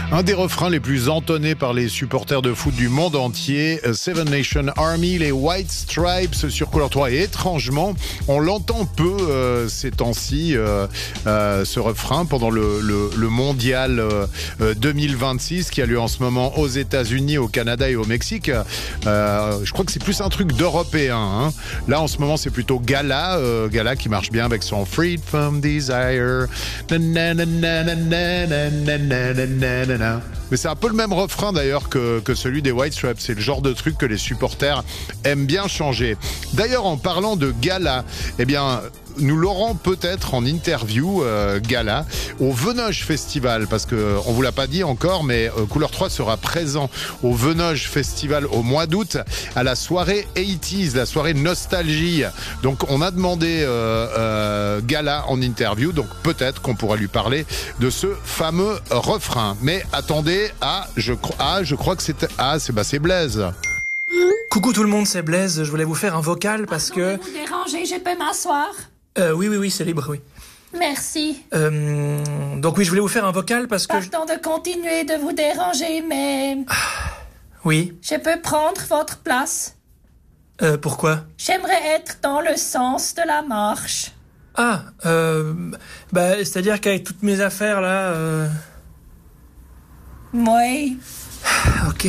Un des refrains les plus entonnés par les supporters de foot du monde entier, Seven Nation Army, les White Stripes sur Couleur 3. Et étrangement, on l'entend peu ces temps-ci, ce refrain, pendant le mondial 2026 qui a lieu en ce moment aux États-Unis, au Canada et au Mexique. Je crois que c'est plus un truc d'Européen. Hein. Là, en ce moment, c'est plutôt Gala qui marche bien avec son Freed from Desire. Mais c'est un peu le même refrain d'ailleurs que celui des White Stripes. C'est le genre de truc que les supporters aiment bien changer. D'ailleurs, en parlant de Gala, eh bien, nous l'aurons peut-être en interview, Gala, au Venoge Festival, parce que on vous l'a pas dit encore, mais Couleur 3 sera présent au Venoge Festival au mois d'août, à la soirée 80s, la soirée nostalgie. Donc on a demandé Gala en interview, donc peut-être qu'on pourra lui parler de ce fameux refrain. Mais attendez, je crois que c'est Blaise. Coucou tout le monde, c'est Blaise. Je voulais vous faire un vocal parce que... Vous déranger, je peux m'asseoir? Oui, c'est libre, oui. Merci. Donc oui, je voulais vous faire un vocal parce que... Pardon de continuer de vous déranger, mais... Oui. Je peux prendre votre place? Pourquoi? J'aimerais être dans le sens de la marche. C'est-à-dire qu'avec toutes mes affaires, là... Oui. Ok.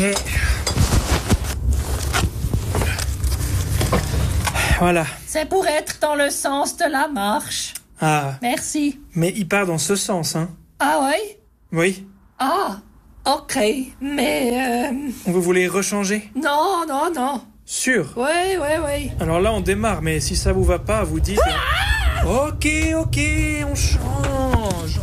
Voilà. C'est pour être dans le sens de la marche. Ah. Merci. Mais il part dans ce sens, hein? Ah oui? Oui. Ah, ok. Mais... Vous voulez rechanger? Non. Sûr? Oui. Alors là, on démarre, mais si ça vous va pas, vous dites... Ok, on change.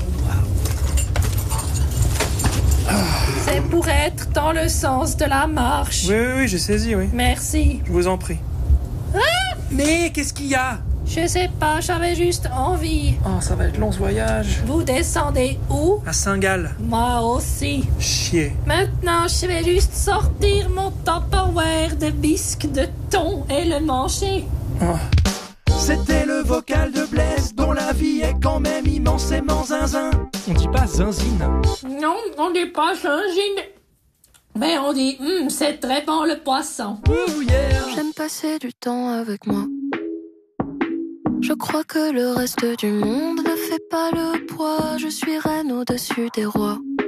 C'est pour être dans le sens de la marche. Oui, j'ai saisi, oui. Merci. Je vous en prie. Mais qu'est-ce qu'il y a? Je sais pas, j'avais juste envie. Oh, ça va être long ce voyage. Vous descendez où? À Saint-Gall. Moi aussi. Chier. Maintenant, je vais juste sortir mon Tupperware de bisques de thon et le manger. Oh. C'était le vocal de Blaise, dont la vie est quand même immensément zinzin. On dit pas zinzine. Non, on dit pas zinzine. Mais on dit, c'est très bon le poisson. Ouh, yeah. J'aime passer du temps avec moi. Je crois que le reste du monde ne fait pas le poids. Je suis reine au-dessus des rois.